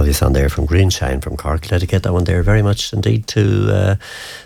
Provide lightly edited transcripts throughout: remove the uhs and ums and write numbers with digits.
Lovely song there from Greenshine from Cork. Dedicate that one there very much indeed to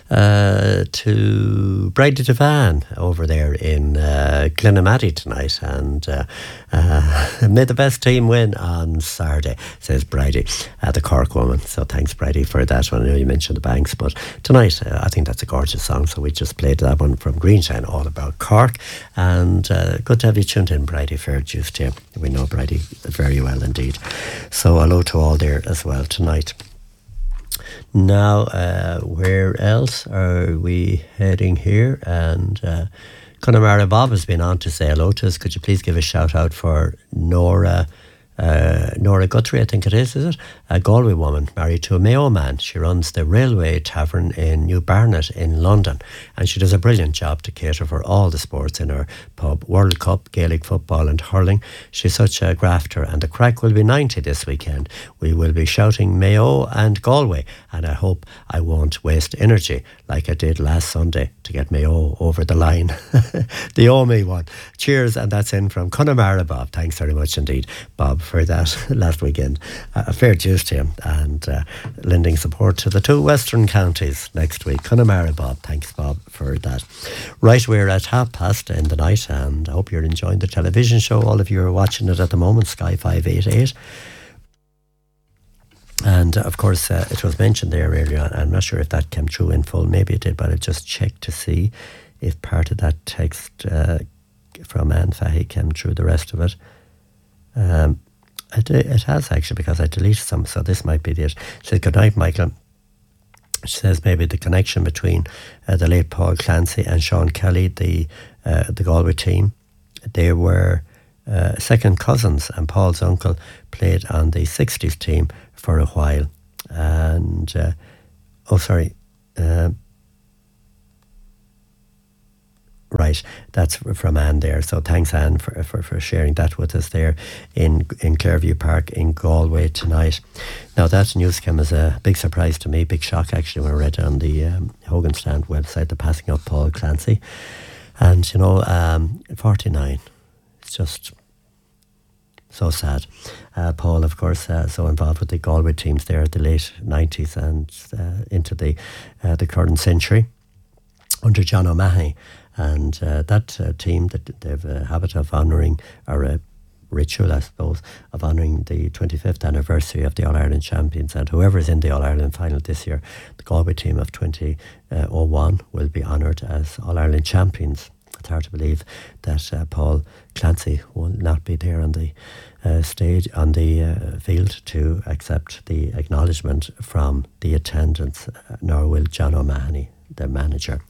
Bridie Devan over there in Glenamaddy tonight, and may the best team win on Saturday, says Bridie, the Cork woman. So thanks, Bridie, for that one. I know you mentioned the Banks, but tonight I think that's a gorgeous song, so we just played that one from Greenshine, all about Cork. And good to have you tuned in, Bridie. Fair dues to you. We know Bridie very well indeed. So hello to all there as well tonight. Now, where else are we heading here? And Connemara Bob has been on to say hello to us. Could you please give a shout out for Nora Guthrie, I think it is it? A Galway woman married to a Mayo man. She runs the Railway Tavern in New Barnet in London, and she does a brilliant job to cater for all the sports in her pub: World Cup, Gaelic football and hurling. She's such a grafter, and the crack will be 90 this weekend. We will be shouting Mayo and Galway, and I hope I won't waste energy like I did last Sunday to get Mayo over the line. The owe me one. Cheers, and that's in from Connemara Bob. Thanks very much indeed, Bob, for that last weekend. A fair dues to him, and lending support to the two western counties next week. Connemara Bob, thanks Bob for that. Right, we're at past in the night, and I hope you're enjoying the television show. All of you are watching it at the moment, Sky 588. And of course it was mentioned there earlier on. I'm not sure if that came through in full, maybe it did, but I just checked to see if part of that text from Anne Fahy came through. The rest of it it has actually, because I deleted some, so this might be it. She says, good night, Michael. She says maybe the connection between the late Paul Clancy and Sean Kelly, the Galway team. They were second cousins, and Paul's uncle played on the 60s team for a while. And right, that's from Anne there. So thanks, Anne, for sharing that with us there in Clairview Park in Galway tonight. Now, that news came as a big surprise to me, big shock actually, when I read on the Hogan Stand website the passing of Paul Clancy. And, 49, it's just so sad. Paul, of course, so involved with the Galway teams there at the late 90s and into the current century under John O'Mahony. And that team, they have a habit of honouring, or a ritual, I suppose, of honouring the 25th anniversary of the All-Ireland champions. And whoever is in the All-Ireland final this year, the Galway team of 2001 will be honoured as All-Ireland champions. It's hard to believe that Paul Clancy will not be there on the stage, on the field, to accept the acknowledgement from the attendants, nor will John O'Mahony, the manager.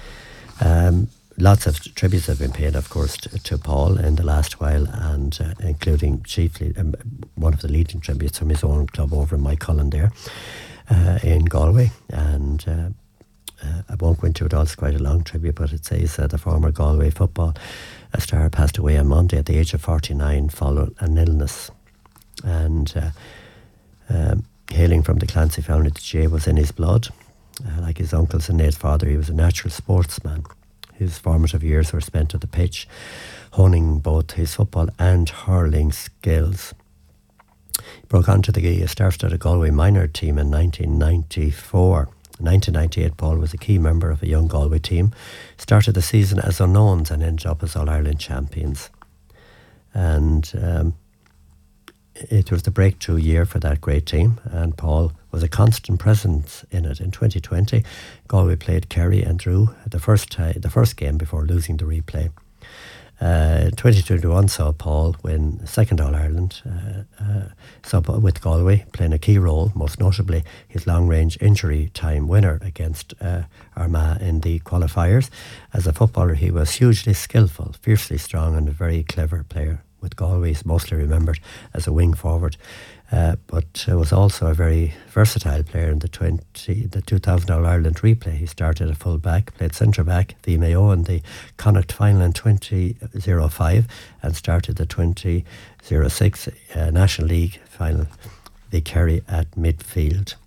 Lots of tributes have been paid, of course, to Paul in the last while, and including chiefly one of the leading tributes from his own club over in Mycullen there in Galway. And I won't go into it all, it's quite a long tribute, but it says the former Galway football star passed away on Monday at the age of 49 following an illness. And hailing from the Clancy family, the J was in his blood. Like his uncle Sinead's father, he was a natural sportsman. His formative years were spent at the pitch, honing both his football and hurling skills. He broke onto the star-studded a Galway minor team in 1994. In 1998, Paul was a key member of a young Galway team, started the season as unknowns and ended up as All-Ireland champions. And it was the breakthrough year for that great team, and Paul was a constant presence in it. In 2020, Galway played Kerry and drew the first game before losing the replay. 2021 saw Paul win second All-Ireland with Galway, playing a key role, most notably his long-range injury time winner against Armagh in the qualifiers. As a footballer, he was hugely skillful, fiercely strong and a very clever player. With Galway, he's mostly remembered as a wing forward, but was also a very versatile player. In the 2000 All-Ireland replay, he started at full back, played centre back, the Mayo in the Connacht final in 2005, and started the 2006 National League final, the Kerry at midfield.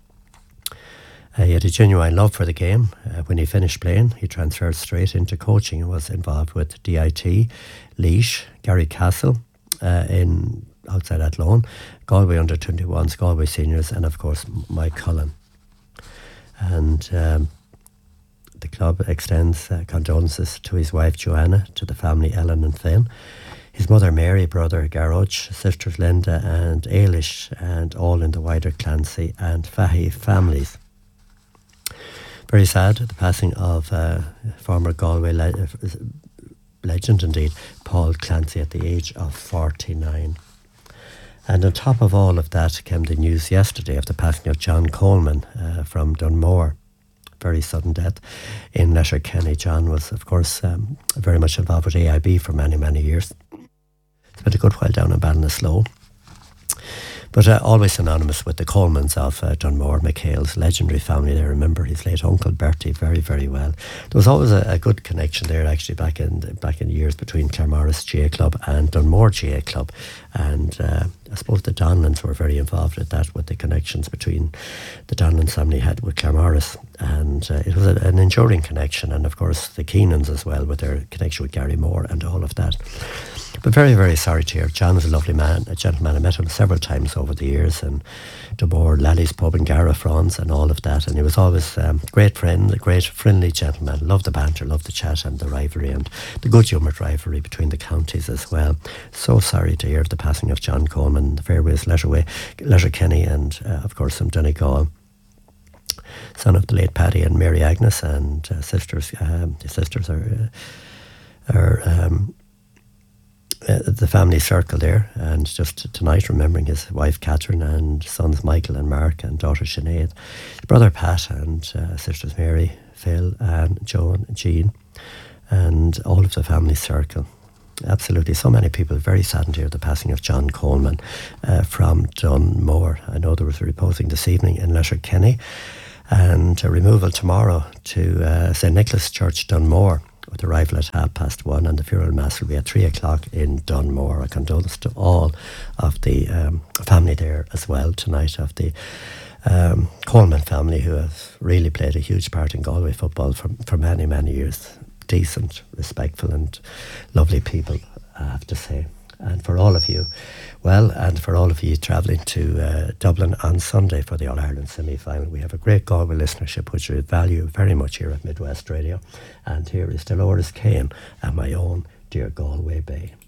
He had a genuine love for the game. When he finished playing, he transferred straight into coaching and was involved with DIT, Laois, Gary Castle in outside Athlone, Galway under-21s, Galway seniors, and of course Mike Cullen. And the club extends condolences to his wife Joanna, to the family Ellen and Finn, his mother Mary, brother Garage, sisters Linda and Ailish, and all in the wider Clancy and Fahy families. Very sad, the passing of former Galway legend indeed, Paul Clancy, at the age of 49. And on top of all of that came the news yesterday of the passing of John Coleman from Dunmore. Very sudden death in Letterkenny. John was, of course, very much involved with AIB for many, many years. Spent a good while down in Ballinasloe. But always synonymous with the Colemans of Dunmore, McHale's legendary family. They remember his late uncle Bertie very, very well. There was always a good connection there, actually, back in years between Claremorris GA Club and Dunmore GA Club. And I suppose the Donlans were very involved with that, with the connections between the Donlan family had with Claremorris. And it was an enduring connection. And of course, the Keenans as well, with their connection with Gary Moore and all of that. But very, very sorry to hear. John was a lovely man, a gentleman. I met him several times over the years, and Dunmore, Lally's Pub and Gara France and all of that. And he was always a great friend, a great friendly gentleman. Loved the banter, loved the chat and the rivalry and the good humoured rivalry between the counties as well. So sorry to hear of the passing of John Coleman, the Fairways, Letterkenny, and of course from Donegal. Son of the late Paddy and Mary Agnes, and sisters. The sisters are the family circle there, and just tonight remembering his wife Catherine and sons Michael and Mark and daughter Sinead, brother Pat and sisters Mary, Phil, Anne, Joan, Jean, and all of the family circle. Absolutely, so many people very saddened to hear the passing of John Coleman from Dunmore. I know there was a reposing this evening in Letterkenny, and a removal tomorrow to St Nicholas Church, Dunmore, with arrival at 1:30, and the funeral mass will be at 3 o'clock in Dunmore. A condolence to all of the family there as well tonight, of the Coleman family, who have really played a huge part in Galway football for many, many years. Decent, respectful and lovely people, I have to say. And for all of you, and for all of you travelling to Dublin on Sunday for the All-Ireland semi-final, we have a great Galway listenership, which we value very much here at Midwest Radio. And here is Dolores Kane and My Own Dear Galway Bay.